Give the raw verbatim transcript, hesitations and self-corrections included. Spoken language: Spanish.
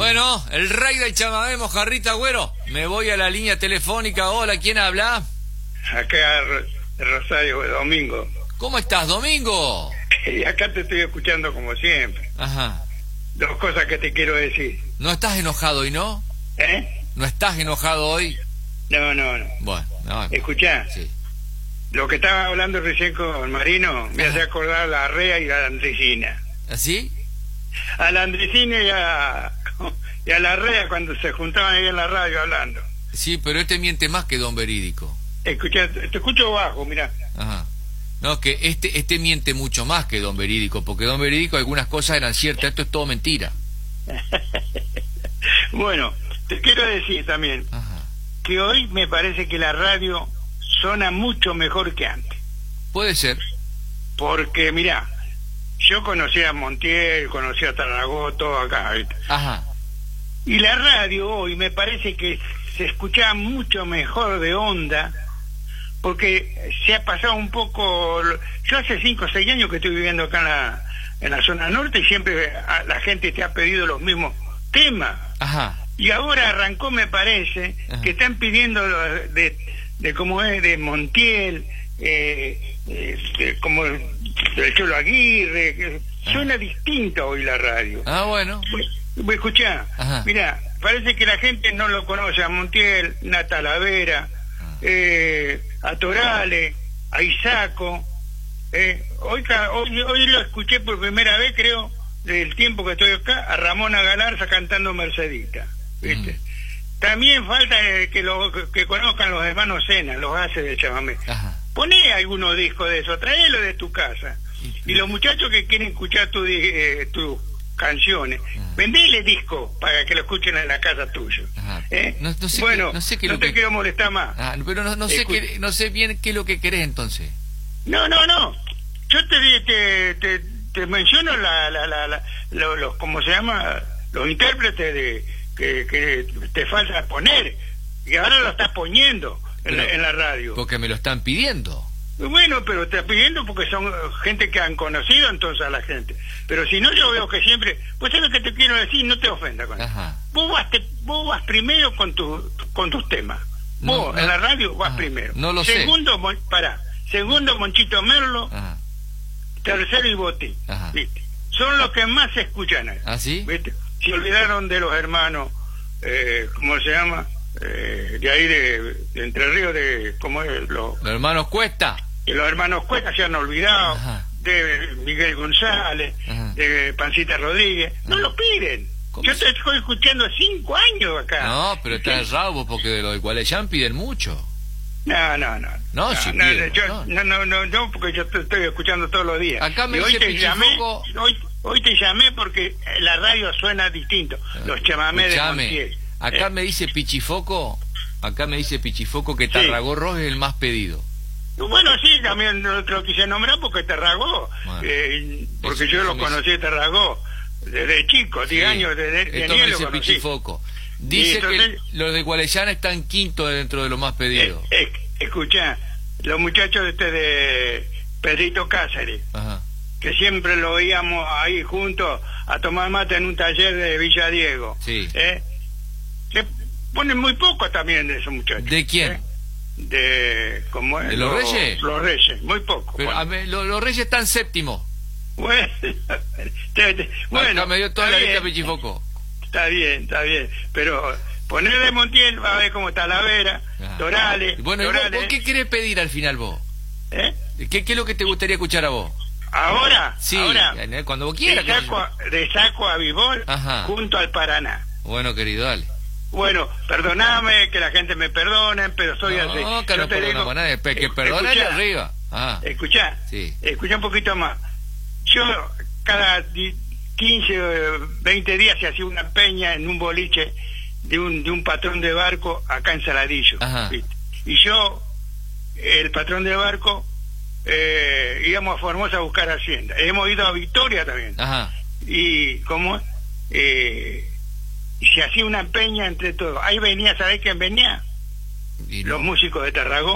Bueno, el rey del chamamé, Mojarrita Agüero. Me voy a la línea telefónica. Hola, ¿quién habla? Acá, Rosario, Domingo. ¿Cómo estás, Domingo? Y acá te estoy escuchando como siempre. Ajá. Dos cosas que te quiero decir. ¿No estás enojado hoy, no? ¿Eh? ¿No estás enojado hoy? No, no, no. Bueno, no. Escuchá. Sí. Lo que estaba hablando recién con Marino me Ajá. hace acordar a la Arrea y a la Andresina. ¿Así? A la Andresina y a, y a la Arrea cuando se juntaban ahí en la radio hablando. Sí, pero este miente más que Don Verídico. Escuchá, te escucho bajo, mirá. Ajá. No, que este este miente mucho más que Don Verídico, porque Don Verídico algunas cosas eran ciertas, esto es todo mentira. Bueno, te quiero decir también Ajá. que hoy me parece que la radio suena mucho mejor que antes. Puede ser. Porque, mirá, yo conocí a Montiel, conocí a Tarragó, todo acá, ¿viste? Ajá. Y la radio hoy me parece que se escuchaba mucho mejor de onda, porque se ha pasado un poco... Yo hace cinco o seis años que estoy viviendo acá en la, en la zona norte y siempre a, la gente te ha pedido los mismos temas. Ajá. Y ahora arrancó, me parece, Ajá. que están pidiendo de, de, de cómo es, de Montiel, eh, eh, de, como el, del Cholo Aguirre, que suena Ajá. distinto hoy la radio. Ah, bueno. Voy a escuchar. Ajá. Mira, parece que la gente no lo conoce a Montiel, a Talavera, eh, a Torales, a Isaco. Eh, hoy, ca- hoy, hoy lo escuché por primera vez, creo, del tiempo que estoy acá, a Ramona Galarza cantando Mercedita. ¿Viste? Mm. También falta eh, que lo que conozcan los hermanos Sena, los haces del chamamé. Ajá. Poné algunos discos de eso, tráelo de tu casa. Y los muchachos que quieren escuchar tu, eh, tus canciones, Ajá. vendele disco para que lo escuchen en la casa tuya. ¿Eh? No, no sé bueno, qué, no, sé qué no lo te que... quiero molestar más. Ah, pero no, no sé Escu... qué, no sé bien qué es lo que querés entonces. No, no, no. Yo te te, te, te menciono la, la, la, la, los, los, ¿cómo se llama? Los intérpretes de que, que te falta poner. Y ahora lo estás poniendo en, Pero, la, en la radio. Porque me lo están pidiendo. Bueno, pero te estás pidiendo porque son gente que han conocido entonces a la gente. Pero si no, yo veo que siempre... Pues es lo que te quiero decir, no te ofenda con eso. Ajá. Vos vas, te, vos vas primero con, tu, con tus temas. Vos, No, no, en la radio, vas ajá, primero. no lo Segundo, sé. Mon, pará. Segundo, Monchito Merlo. Ajá. Tercero, y Botín. Ajá. ¿Viste? Son los que más se escuchan ahí. ¿Ah, sí? ¿Viste? Se olvidaron de los hermanos, eh, ¿cómo se llama? Eh, de ahí de, de Entre Ríos, de... ¿Cómo es? Los, Los hermanos Cuesta. que los hermanos Cuesta se han olvidado. Ajá. De Miguel González, Ajá. de Pancita Rodríguez. No Ajá. lo piden. ¿Cómo Yo se- te estoy escuchando cinco años acá. No, pero está Sí. errado porque de lo de Gualeyán piden mucho. No, no, no. No, sí no, piden, yo- no. no, no, no, no, porque yo te estoy escuchando todos los días. Acá me Y hoy dice te llamé, Pichifoco- hoy, hoy te llamé porque la radio suena distinto. Los chamamés de Escuchame, Montiel. acá Eh, me dice Pichifoco, acá me dice Pichifoco que Sí. Tarragorros es el más pedido. Bueno, sí, también lo, lo quise nombrar porque Tarragó, Bueno. eh, porque Eso- yo eso lo me conocí de Tarragó desde chico, Sí. diez años, desde de Esto me niño lo dice conocí. Pichifoco. Dice entonces- que los de Gualeyán están quinto dentro de los más Eh, pedidos. eh, escuchá, los muchachos de este de Pedrito Cáceres, Ajá. que siempre lo oíamos ahí juntos a tomar mate en un taller de Villa Diego. Sí. ¿Eh? Se ponen muy poco también de esos muchachos. ¿De quién? ¿Eh? De, ¿cómo es? ¿De los Reyes? Los Reyes, muy poco. Pero ponen. a ver, lo- los Reyes están séptimo. Bueno, te- te- bueno, Acá me dio toda está la lista bien, Pichifoco. está bien, está bien, pero poner de Montiel, va a ver cómo está Talavera, Ajá. Torales, Bueno, ¿y vos, Torales, vos qué querés pedir al final vos? ¿eh? ¿Qué, ¿Qué es lo que te gustaría escuchar a vos? Ahora, Sí, ahora, eh, cuando vos de quieras. saco, a, de Saco a Vivol, Ajá. junto al Paraná. Bueno, querido, dale. Bueno, perdoname, que la gente me perdone, pero soy así. No, que Yo no te perdonamos digo, a nadie. pe- Que eh, perdone escuchá, arriba. Ajá. Escuchá, Sí. escuchá un poquito más. Yo cada di- quince o veinte días se hacía una peña en un boliche de un, de un patrón de barco acá en Saladillo. Ajá. ¿Viste? Y yo, el patrón de barco, eh, íbamos a Formosa a buscar hacienda. Hemos ido a Victoria también. Ajá. Y como eh, se hacía una peña entre todos. Ahí venía, ¿sabés quién venía? Y Los no. músicos de Tarragó.